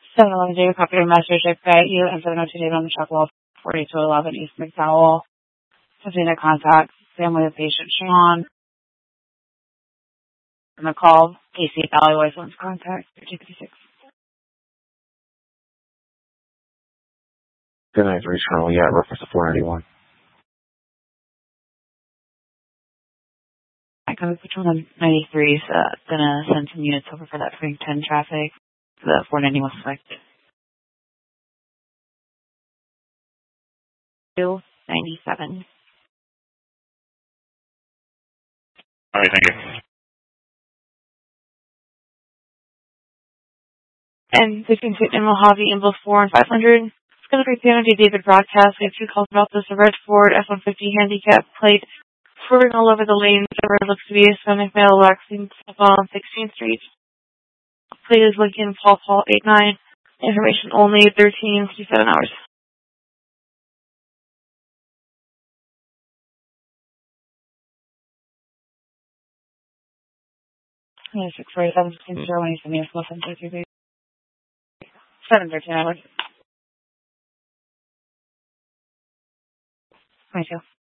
711 David Copy Master Check by you and 702 David on the truck wall 4211 East McDowell. Continue to contact family of patient Sean. And the call Casey Valley Voice wants contact 1356. Good night, reach Colonel. Yeah, reference to 491. I come with Patrol 93 is gonna send some units over for that Frank 10 traffic. The 491 select. 297. All right, thank you. And 15 in Mojave, Invo 4 and 500. It's going to be Sanity David broadcast. We have 2 calls about this. A red Ford F-150 handicap plate swerving all over the lanes. The road looks to be a Sonic male waxing on 16th Street. Plate is Lincoln Paul 89. Information only 13:57 hours. 647 16 0 when you send me a small 733. 713 hours. 22.